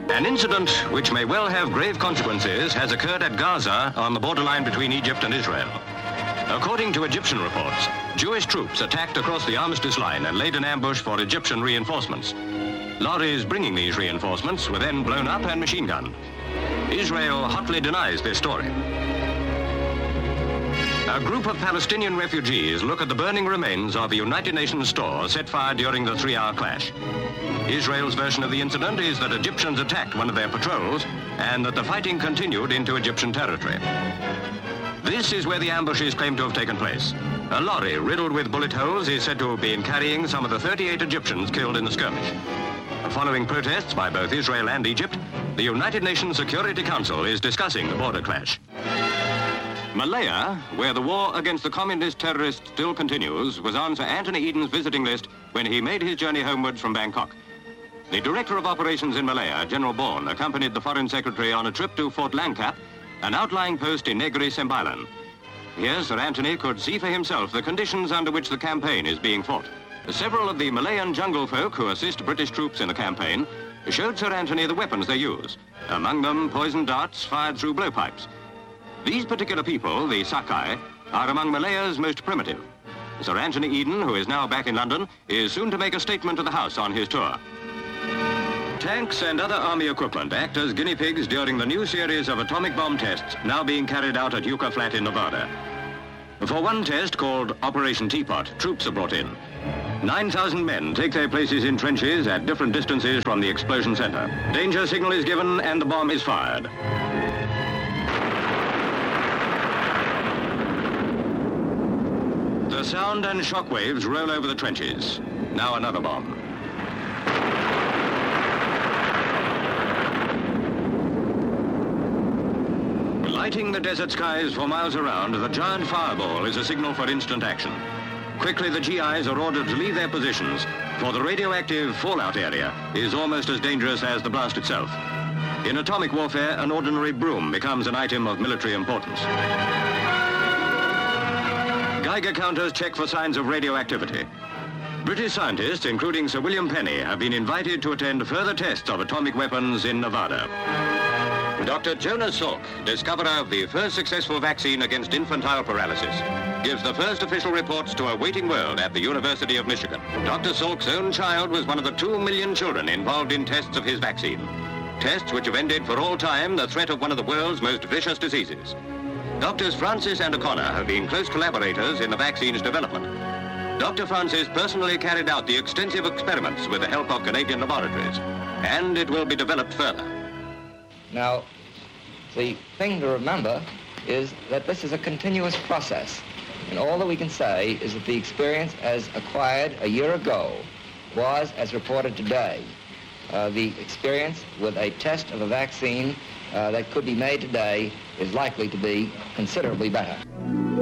An incident which may well have grave consequences has occurred at Gaza on the borderline between Egypt and Israel. According to Egyptian reports, Jewish troops attacked across the armistice line and laid an ambush for Egyptian reinforcements. Lorries bringing these reinforcements were then blown up and machine gunned. Israel hotly denies this story. A group of Palestinian refugees look at the burning remains of a United Nations store set fire during the 3-hour clash. Israel's version of the incident is that Egyptians attacked one of their patrols and that the fighting continued into Egyptian territory. This is where the ambush is claimed to have taken place. A lorry riddled with bullet holes is said to have been carrying some of the 38 Egyptians killed in the skirmish. Following protests by both Israel and Egypt, the United Nations Security Council is discussing the border clash. Malaya, where the war against the communist terrorists still continues, was on Sir Anthony Eden's visiting list when he made his journey homewards from Bangkok. The Director of Operations in Malaya, General Bourne, accompanied the Foreign Secretary on a trip to Fort Langkap, an outlying post in Negri Sembilan. Here, Sir Anthony could see for himself the conditions under which the campaign is being fought. Several of the Malayan jungle folk who assist British troops in the campaign showed Sir Anthony the weapons they use, among them poison darts fired through blowpipes. These particular people, the Sakai, are among Malaya's most primitive. Sir Anthony Eden, who is now back in London, is soon to make a statement to the House on his tour. Tanks and other army equipment act as guinea pigs during the new series of atomic bomb tests now being carried out at Yucca Flat in Nevada. For one test, called Operation Teapot, troops are brought in. 9,000 men take their places in trenches at different distances from the explosion center. Danger signal is given and the bomb is fired. The sound and shock waves roll over the trenches. Now another bomb. Lighting the desert skies for miles around, the giant fireball is a signal for instant action. Quickly, the GIs are ordered to leave their positions, for the radioactive fallout area is almost as dangerous as the blast itself. In atomic warfare, an ordinary broom becomes an item of military importance. Geiger counters check for signs of radioactivity. British scientists, including Sir William Penny, have been invited to attend further tests of atomic weapons in Nevada. Dr. Jonas Salk, discoverer of the first successful vaccine against infantile paralysis, gives the first official reports to a waiting world at the University of Michigan. Dr. Salk's own child was one of the 2 million children involved in tests of his vaccine. Tests which have ended for all time the threat of one of the world's most vicious diseases. Doctors Francis and O'Connor have been close collaborators in the vaccine's development. Dr. Francis personally carried out the extensive experiments with the help of Canadian laboratories, and it will be developed further. Now, the thing to remember is that this is a continuous process. And all that we can say is that the experience as acquired a year ago was as reported today. The experience with a test of a vaccine that could be made today is likely to be considerably better.